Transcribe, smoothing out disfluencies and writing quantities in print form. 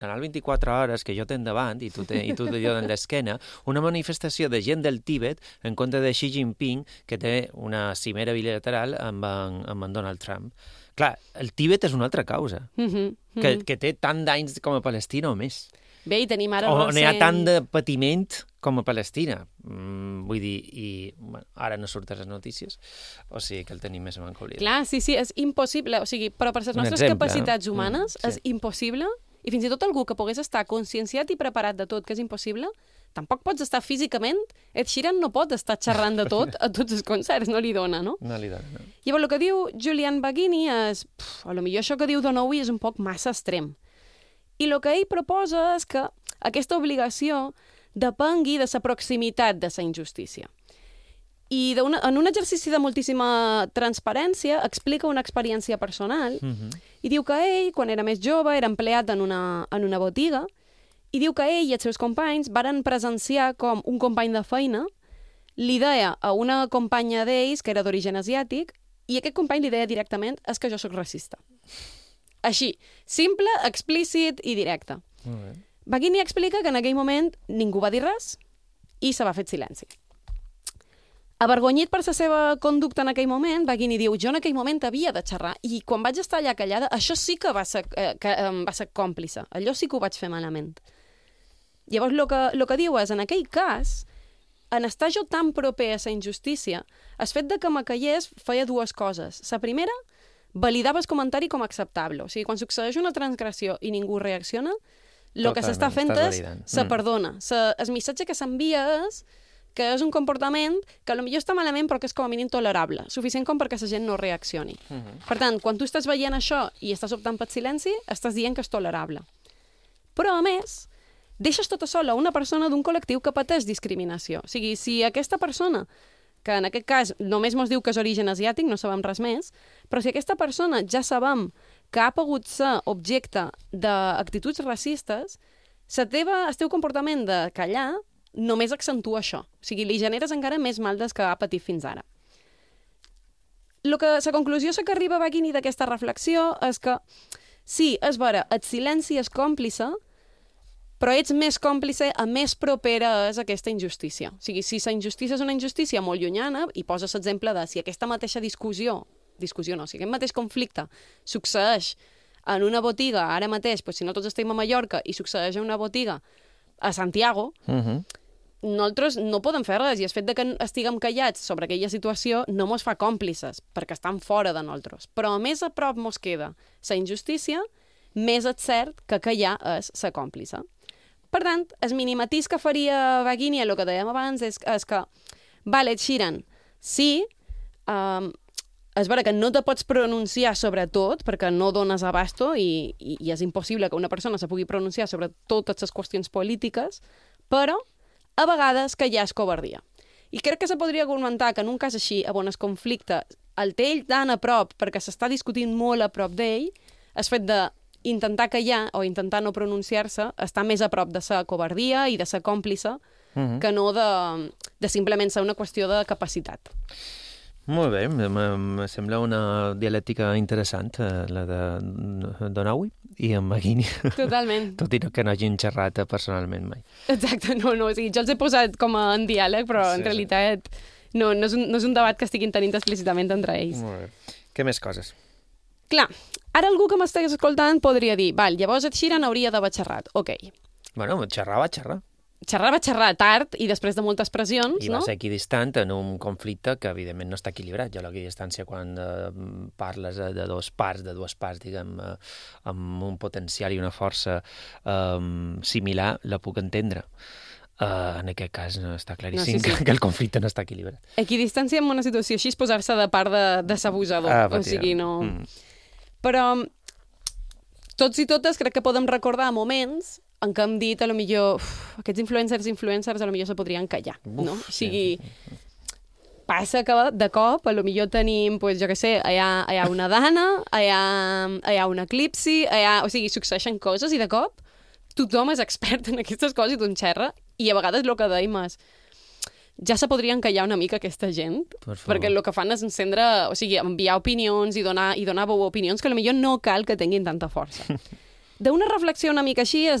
Canal 24 Hores, que jo tenc davant, i tu te diuen l'esquena, una manifestació de gent del Tíbet en contra de Xi Jinping, que té una cimera bilateral amb en Donald Trump. Clar, el Tíbet és una altra causa, que té tant d'anys com a Palestina o més. Bé, i tenim ara on hi ha tant de patiment com a Palestina. Vull dir, i ara no surten les notícies, o sigui que el tenim més amunt que oblidat. Clar, sí, és impossible. O sigui, però per les nostres capacitats humanes és impossible, i fins i tot algú que pogués estar conscienciat i preparat de tot, que és impossible, tampoc pots estar físicament. Ed Sheeran no pot estar xerrant de tot a tots els concerts, no li dona, no? No li dona, no. Llavors, el que diu Julian Baggini és... A lo millor això que diu Donoghue és un poc massa extrem. I el que ell proposa és que aquesta obligació depengui de la proximitat de la injustícia. I en un exercici de moltíssima transparència explica una experiència personal i diu que ell, quan era més jove, era empleat en una botiga, i diu que ell i els seus companys varen presenciar com un company de feina li deia a una companya d'ells, que era d'origen asiàtic, i aquest company li deia directament és que jo sóc racista. Així, simple, explícit i directe. Baggini explica que en aquell moment ningú va dir res i se va fer silenci. Avergonyit per la seva conducta en aquell moment, Baggini diu, jo en aquell moment havia de xerrar i quan vaig estar allà callada, això sí que va ser còmplice. Allò sí que ho vaig fer malament. Llavors, el que diu és, en aquell cas, en estar jo tan proper a la injustícia, el fet de que me callés feia dues coses. La primera, validava el comentari com a acceptable. O sigui, quan succeeix una transgressió i ningú reacciona, el que s'està fent és se perdona. El missatge que s'envia és que és un comportament que potser està malament però que és com a mínim tolerable, suficient com perquè la gent no reaccioni. Per tant, quan tu estàs veient això i estàs optant pel silenci, estàs dient que és tolerable. Però, a més, deixes tota sola una persona d'un col·lectiu que pateix discriminació. O sigui, si aquesta persona, que en aquest cas només ens diu que és origen asiàtic, no sabem res més, però si aquesta persona ja sabem que ha pogut ser objecte d'actituds racistes, el teu comportament de callar només accentua això. O sigui, li generes encara més mal del que ha patit fins ara. La conclusió que arriba Baggini d'aquesta reflexió és que, sí, és vera, el silenci és còmplice, però ets més còmplice a més propera és aquesta injustícia. O sigui, si la injustícia és una injustícia molt llunyana, i poses l'exemple de si aquesta mateixa si aquest mateix conflicte succeeix en una botiga ara mateix, si no tots estem a Mallorca, i succeeix en una botiga a Santiago, nosaltres no podem fer res, i el fet de que estiguem callats sobre aquella situació no ens fa còmplices, perquè estan fora de nosaltres. Però més a prop ens queda la injustícia, més és cert que callar és la còmplice. Per tant, el minimatís que faria Baggini, el que dèiem abans, és que, vale, Ed Sheeran, sí, és vera que no te pots pronunciar sobre tot, perquè no dones abasto i és impossible que una persona se pugui pronunciar sobre totes les qüestions polítiques, però a vegades que ja és covardia. I crec que se podria argumentar que en un cas així, on el conflicte el té ell tan a prop, perquè s'està discutint molt a prop d'ell, el fet d'intentar callar o intentar no pronunciar-se està més a prop de ser covardia i de ser còmplice que no de simplement ser una qüestió de capacitat. Molt bé, me sembla una dialèctica interessant, la de Donoghue i en Baggini. Totalment. Tot i que no hagin xerrat personalment mai. Exacte, no, o sigui, jo els he posat com en diàleg, però en realitat no és un debat que estiguin tenint explícitament entre ells. Molt bé. Què més coses? Clar, ara algú que m'estigués escoltant podria dir, val, llavors Ed Sheeran hauria d'haver xerrat. Ok. Bueno, xerrar va xerrar. Xerrar va xerrar tard i després de moltes pressions, no? I va ser equidistant en un conflicte que, evidentment, no està equilibrat. Jo l'equidistància, quan parles de dues parts, diguem, amb un potencial i una força similar, la puc entendre. En aquest cas no està claríssim que el conflicte no està equilibrat. Equidistància en una situació així és posar-se de part de l'abusador. O sigui, no... Però tots i totes crec que podem recordar moments en què hem dit, a lo millor, aquests influencers a lo millor se podrien callar, no? O sigui, passa que de cop, a lo millor tenim, pues, jo què sé, hi ha una dana, hi ha un eclipsi, o sigui, succeeixen coses i de cop tothom és expert en aquestes coses i tothom xerra, i a vegades el que dèiem és ja se podrien callar una mica aquesta gent, perquè el que fan és encendre, o sigui, enviar opinions i donar opinions que potser no cal que tinguin tanta força. d'una reflexió una mica així és